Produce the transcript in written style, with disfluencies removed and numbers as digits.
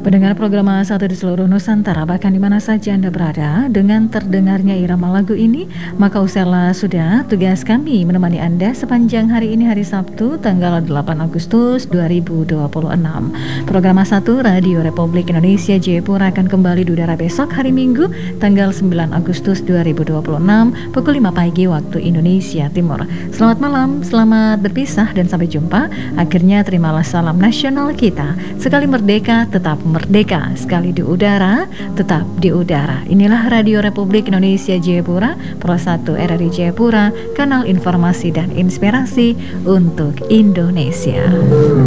Pendengar program A1 di seluruh Nusantara, bahkan di mana saja Anda berada, dengan terdengarnya irama lagu ini, maka usahlah sudah tugas kami menemani Anda sepanjang hari ini, hari Sabtu, tanggal 8 Agustus 2026. Program A1 Radio Republik Indonesia Jayapura akan kembali di udara besok hari Minggu, tanggal 9 Agustus 2026, pukul 5 pagi waktu Indonesia Timur. Selamat malam, selamat berpisah dan sampai jumpa. Akhirnya terimalah salam nasional kita. Sekali merdeka, tetap merdeka, sekali di udara, tetap di udara. Inilah Radio Republik Indonesia Jayapura, Pro 1 RRI Jayapura, kanal informasi dan inspirasi untuk Indonesia.